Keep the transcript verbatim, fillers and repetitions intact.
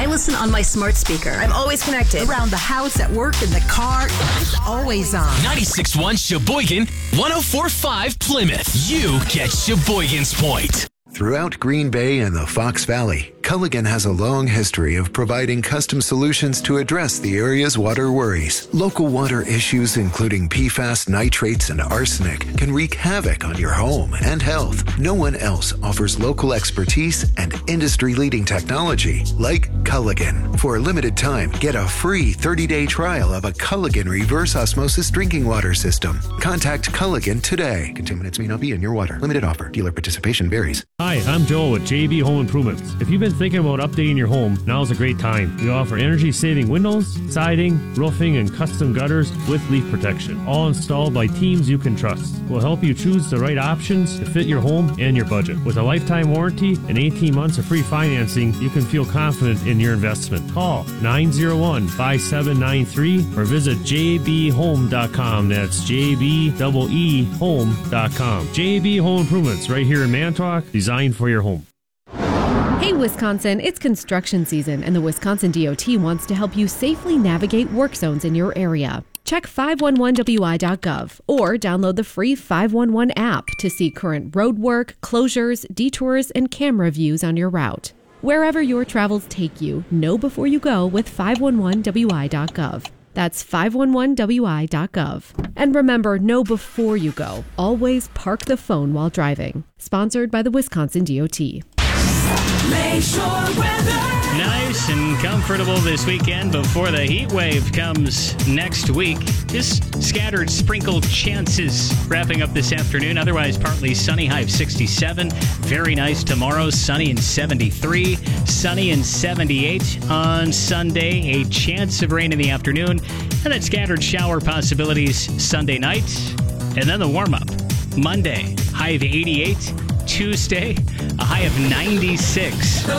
I listen on my smart speaker. I'm always connected. Around the house, at work, in the car. It's always on. ninety-six point one Sheboygan, one oh four point five Plymouth. You get Sheboygan's point. Throughout Green Bay and the Fox Valley, Culligan has a long history of providing custom solutions to address the area's water worries. Local water issues, including P FAS, nitrates, and arsenic, can wreak havoc on your home and health. No one else offers local expertise and industry-leading technology like Culligan. For a limited time, get a free thirty-day trial of a Culligan reverse osmosis drinking water system. Contact Culligan today. Contaminants may not be in your water. Limited offer. Dealer participation varies. Hi, I'm Joel with J B Home Improvements. If you've been thinking about updating your home, now's a great time. We offer energy-saving windows, siding, roofing, and custom gutters with leak protection, all installed by teams you can trust. We'll help you choose the right options to fit your home and your budget. With a lifetime warranty and eighteen months of free financing, you can feel confident in your investment. Call nine oh one, five seven nine three or visit j b home dot com. That's J B E E home dot com. J B Home Improvements, right here in Manitowoc, designed for your home. Hey Wisconsin, it's construction season and the Wisconsin D O T wants to help you safely navigate work zones in your area. Check five one one w i dot gov or download the free five one one app to see current road work, closures, detours, and camera views on your route. Wherever your travels take you, know before you go with five one one w i dot gov. That's five one one w i dot gov. And remember, know before you go. Always park the phone while driving. Sponsored by the Wisconsin D O T. Lakeshore weather. Nice and comfortable this weekend before the heat wave comes next week. Just scattered sprinkle chances wrapping up this afternoon. Otherwise, partly sunny, high of sixty-seven. Very nice tomorrow, sunny and seventy-three. Sunny and seventy-eight on Sunday. A chance of rain in the afternoon. And then scattered shower possibilities Sunday night. And then the warm-up. Monday, high of eighty-eight. Tuesday, a high of ninety-six.